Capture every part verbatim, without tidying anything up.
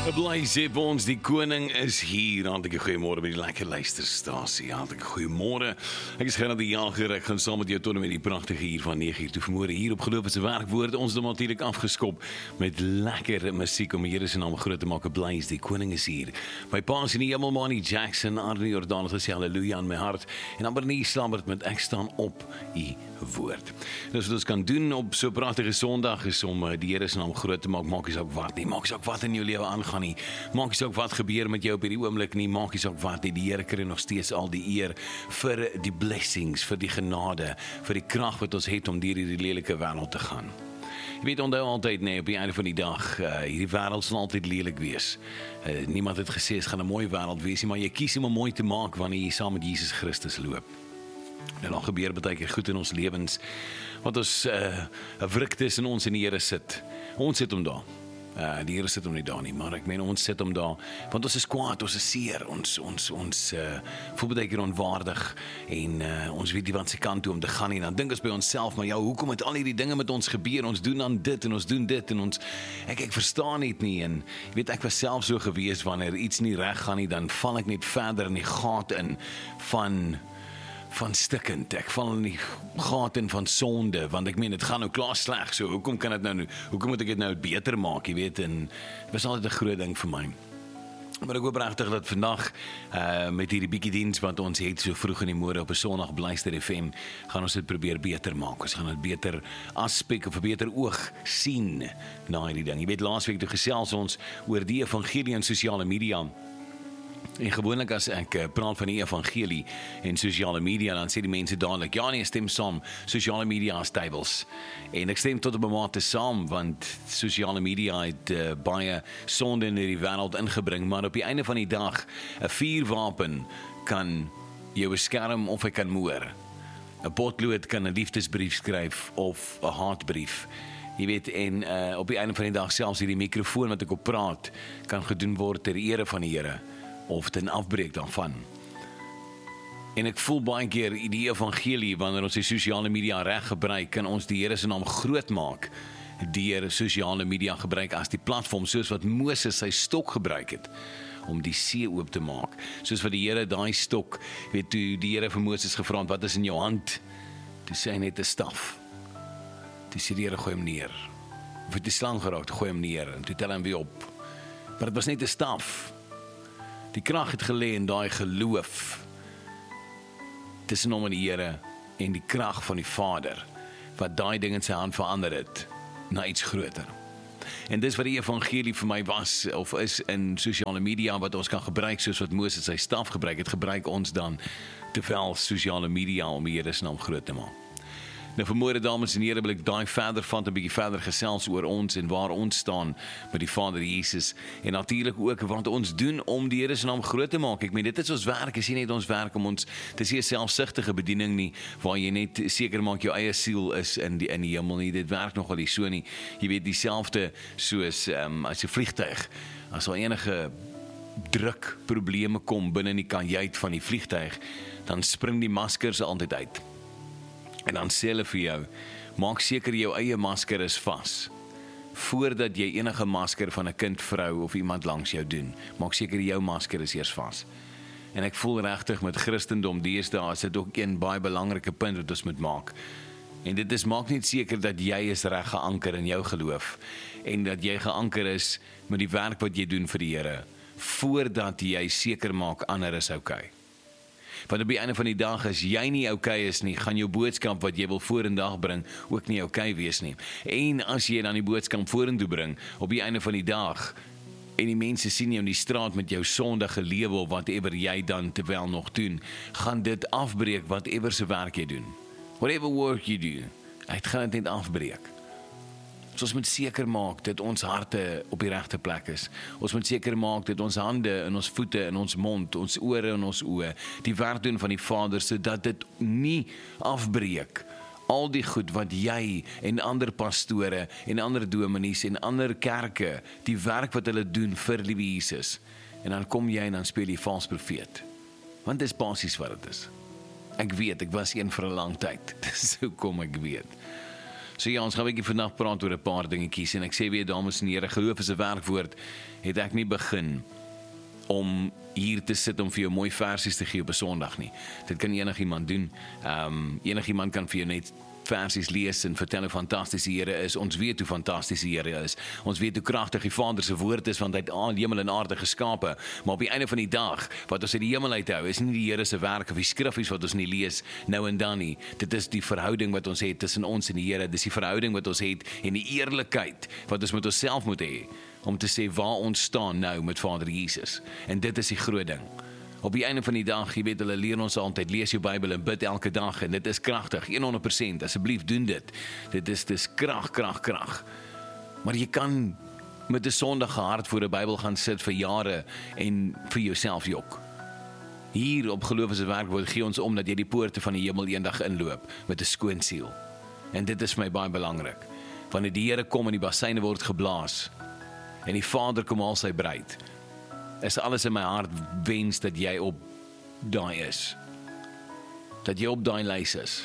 Bly sê vir ons, die koning is hier. Hartlike goeiemôre by die lekker luisterstasie. Hartlike goeiemôre. Ek is Gerard die Jager. Ek gaan saam met jou tot en met die pragtige uur van nege uur toe vanmôre hier op Geloof is 'n Werkwoord. Ons het natuurlik afgeskop met lekker musiek om die Here se naam groot te maak. Bly is die koning is hier. My pa is in die hemel, Manny Jackson, Arnie Jordan, gesê halleluja in my hart. En dan Bernie Slabbert met ek staan op u woord. Dus wat ons kan doen op so 'n pragtige Sondag is om uh, die Here se naam groot te maak. Maak nie saak wat nie, maak nie saak wat in jou lewe aangaan nie. Maak nie saak wat gebeur met jou op hierdie oomblik nie. Maak nie saak wat nie. Die Here kry nog steeds al die eer vir die blessings, vir die genade, vir die krag wat ons het om deur hierdie lelike wêreld te gaan. Jy weet, onthou altyd, nee, op die einde van die dag, uh, hierdie wêreld sal altyd lelik wees. Uh, niemand het gesê het gaan 'n mooi wêreld wees nie, maar jy kies om hom mooi te maak wanneer jy saam met Jesus Christus loop. En dan gebeur baie keer goed in ons lewens, wat ons 'n uh, wrik tussen ons en die Here sit. Ons sit hom daar. Uh, die Here sit hom nie daar nie, maar ek meen ons sit hom daar, want ons is kwaad, ons is seer, ons, ons, ons uh, voel baie keer onwaardig, en uh, ons weet nie wat se kant toe om te gaan nie, dan dink ons by onsself, maar ja, hoekom het al hierdie dinge met ons gebeur, ons doen dan dit, en ons doen dit, en ons, ek, ek verstaan net nie, en jy weet, ek was self so gewees, wanneer iets nie reg gaan nie, dan val ek net verder in die gat in, van, van stikkend, ek val in die gat in van sonde, want ek meen, het gaan nou klaar sleg, so hoekom kan het nou, hoekom moet ek het nou beter maak, jy weet, en het was altyd 'n groot ding vir my. Maar ek hoop regtig dat vandag, uh, met hierdie bietjie diens wat ons het so vroeg in die môre op 'n Sondag op Luister F M, gaan ons dit probeer beter maak, ons gaan dit beter aspek of 'n beter oog sien na hierdie ding. Jy weet, laasweek toe gesels ons oor die evangelie en sosiale media. En gewoonlik as ek praat van die evangelie en sosiale media, dan sê die mense dadelik, ja nee, stem saam, sosiale media is duiwels. En ek stem tot op 'n mate saam, want sosiale media het uh, baie sonde in die wêreld ingebring, maar op die einde van die dag, 'n vuurwapen kan jou beskerm of hy kan moor. 'n Potlood kan 'n liefdesbrief skryf of 'n haatbrief. Jy weet, en uh, op die einde van die dag, selfs hierdie mikrofoon wat ek op praat, kan gedoen word ter ere van die Here, of ten afbreek daarvan. En ek voel baie keer die evangelie, wanneer ons die sosiale media reg gebruik, kan ons die Here se naam groot maak, deur sosiale media gebruik as die platform, soos wat Moses sy stok gebruik het, om die see oop te maak, soos wat die Here daai stok, weet toe die Here vir Moses gevra het, wat is in jou hand? Toe sê hy net 'n staf. Toe sê die Here, gooi hom neer. Of het die slang geraak, gooi hom neer, en toe tel hy hom weer op. Maar dit was net 'n staf. Die krag het gelê in daai geloof tussen hom en die Here en die krag van die Vader, wat daai ding in sy hand verander het na iets groter. En dis wat die evangelie vir my was, of is in sosiale media, wat ons kan gebruik, soos wat Moses sy staf gebruik het, gebruik ons dan terwyl sosiale media om die Here se naam groot te maak. Nou vanmôre, dames en here, wil ek daai verder van 'n bietjie verder gesels oor ons en waar ons staan met die Vader Jesus, en natuurlik ook wat ons doen om die Here se naam groot te maak. Ek meen, dit is ons werk, is nie net ons werk om ons, dit is nie 'n selfsugtige bediening nie, waar jy net seker maak jou eie siel is in die, in die hemel nie, dit werk nogal nie so nie. Jy weet, dieselfde soos um, as 'n vliegtuig, as al enige druk probleme kom binne in die kajuit van die vliegtuig, dan spring die maskers altyd uit. En dan sê hulle vir jou, maak seker jou eie masker is vas, voordat jy enige masker van 'n kind, vrou of iemand langs jou doen. Maak seker jou masker is eers vas. En ek voel regtig met Christendom deesdae is dit ook een baie belangrike punt wat ons moet maak. En dit is, maak net seker dat jy is reg geanker in jou geloof, en dat jy geanker is met die werk wat jy doen vir die Here, voordat jy seker maak ander is okay. Want op die einde van die dag, as jy nie okay is nie, gaan jou boodskap wat jy wil vorendag bring, ook nie okay wees nie. En as jy dan die boodskap vorentoe bring, op die einde van die dag, en die mense sien jou in die straat met jou sondige lewe, of whatever jy dan terwyl nog doen, gaan dit afbreek whatever se werk jy doen. Whatever work you do, het gaan dit net afbreek. So ons moet seker maak dat ons harte op die regte plek is. Ons moet seker maak dat ons hande en ons voete en ons mond, ons ore en ons oë, die werk doen van die Vader, sodat dit nie afbreek. Al die goed wat jy en ander pastore en ander dominees en ander kerke, die werk wat hulle doen vir liewe Jesus. En dan kom jy en dan speel jy vals profeet. Want dit is basies wat dit is. Ek weet, ek was een vir 'n lang tyd. Dis hoekom ek weet. So ja, ons gaan 'n bietjie vandag praat oor 'n paar dingetjies en ek sê weer dames en here, geloof is 'n werkwoord. Het ek nie begin om hier te sit om vir jou mooi versies te gee op 'n Sondag nie. Dit kan enigiemand doen. Ehm um, enigiemand kan vir jou net versies lees en vertel hoe fantasties die Here is. Ons weet hoe fantasties die Here is. Ons weet hoe kragtig die Vader se woord is, want hy het al hemel en aarde geskape. Maar op die einde van die dag, wat ons uit die hemel uithou, is nie die Here se werk of die skriffies wat ons nie lees nou en dan nie. Dit is die verhouding wat ons het tussen ons en die Here. Dis die verhouding wat ons het en die eerlikheid wat ons met onsself moet hê om te sê waar ons staan nou met Vader Jesus. En dit is die groot ding. Op die einde van die dag, jy weet, hulle leer ons altyd, lees jou Bybel en bid elke dag, en dit is kragtig, honderd persent, asseblief doen dit. Dit is, dit is krag, krag, krag. Maar jy kan met 'n sondige hart voor 'n Bybel gaan sit vir jare en vir jouself jok. Hier op Geloof is 'n werkwoord gee ons om dat jy die poorte van die hemel eendag inloop met 'n skoon siel. En dit is vir my baie belangrik. Wanneer die Here kom en die bassyne word geblaas en die Vader kom al sy bruid, is alles in my hart wens dat jy op daai is. Dat jy op daai lys is.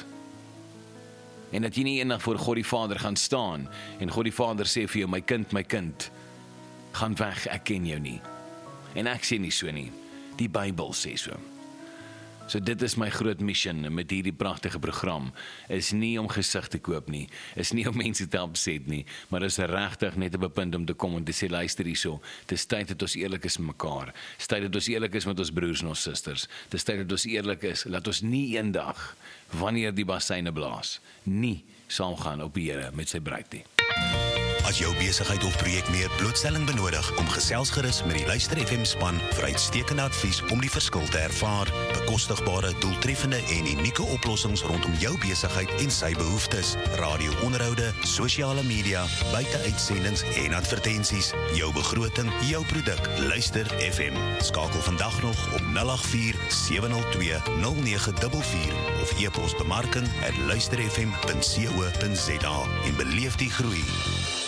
En dat jy nie eendag voor God die Vader gaan staan en God die Vader sê vir jou, my kind, my kind, gaan weg, ek ken jou nie. En ek sê nie so nie. Die Bybel sê so. So dit is my groot mission met hierdie pragtige program, is nie om gesig te koop nie, is nie om mense te opset nie, maar is regtig net op 'n punt om te kom en te sê, luister hierso, dis tyd dat ons eerlik is met mekaar, dis tyd dat ons eerlik is met ons broers en ons susters, dis tyd dat ons eerlik is, laat ons nie eendag, wanneer die bassyne blaas, nie saamgaan op die Here met sy bruid nie. As jou besigheid of projek meer blootstelling benodig, kom gesels gerus met die Luister F M span vir uitstekende advies om die verskil te ervaar, bekostigbare, doeltreffende en unieke oplossings rondom jou besigheid en sy behoeftes, radio-onderhoude, sosiale media, buite-uitsendings en advertensies, jou begroting, jou produk, Luister F M. Skakel vandag nog op nul agt vier sewe nul twee nul nege vier vier of e-pos bemarking at luisterfm punt co punt za en beleef die groei.